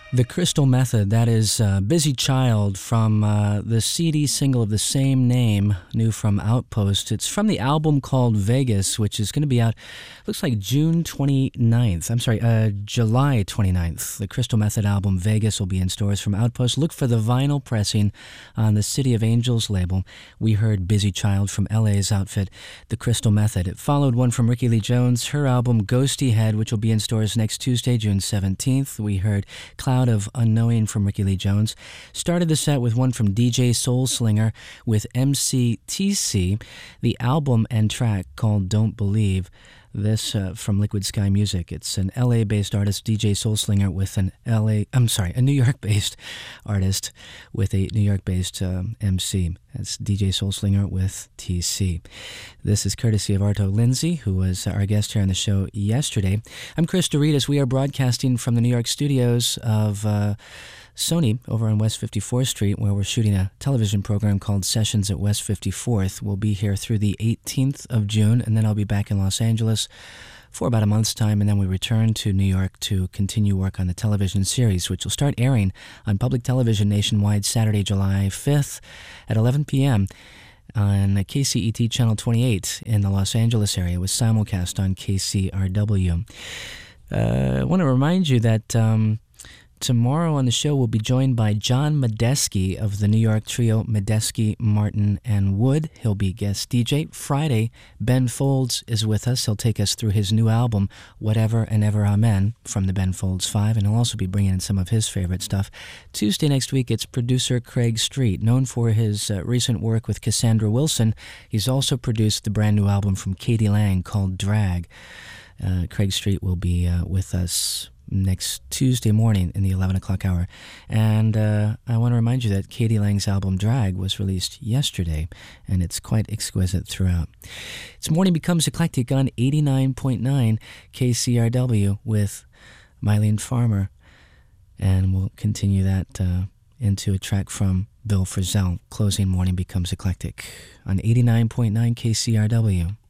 The Crystal Method, that is Busy Child from the CD single of the same name, new from Outpost. It's from the album called Vegas, which is going to be out, looks like July 29th. The Crystal Method album Vegas will be in stores from Outpost. Look for the vinyl pressing on the City of Angels label. We heard Busy Child from LA's outfit, The Crystal Method. It followed one from Rickie Lee Jones, her album Ghosty Head, which will be in stores next Tuesday, June 17th. We heard Cloud of Unknowing from Rickie Lee Jones. Started the set with one from DJ Soul Slinger with MCTC, the album and track called Don't Believe. This from Liquid Sky Music. It's an LA-based artist, DJ Soul Slinger, with a New York-based artist with a New York-based MC. That's DJ Soul Slinger with TC. This is courtesy of Arto Lindsay, who was our guest here on the show yesterday. I'm Chris Doritas. We are broadcasting from the New York studios of Sony over on West 54th Street, where we're shooting a television program called Sessions at West 54th. We'll be here through the 18th of June, and then I'll be back in Los Angeles for about a month's time, and then we return to New York to continue work on the television series, which will start airing on public television nationwide Saturday, July 5th at 11 p.m. on KCET Channel 28 in the Los Angeles area with simulcast on KCRW. I want to remind you that tomorrow on the show, we'll be joined by John Medeski of the New York trio Medeski, Martin, and Wood. He'll be guest DJ. Friday, Ben Folds is with us. He'll take us through his new album, Whatever and Ever Amen, from the Ben Folds 5, and he'll also be bringing in some of his favorite stuff. Tuesday next week, it's producer Craig Street, known for his recent work with Cassandra Wilson. He's also produced the brand new album from Katie Lang called Drag. Craig Street will be with us next Tuesday morning in the 11 o'clock hour. And I want to remind you that Katie Lang's album Drag was released yesterday, and it's quite exquisite throughout. It's Morning Becomes Eclectic on 89.9 KCRW with Mylene Farmer, and we'll continue that into a track from Bill Frisell, closing Morning Becomes Eclectic on 89.9 KCRW.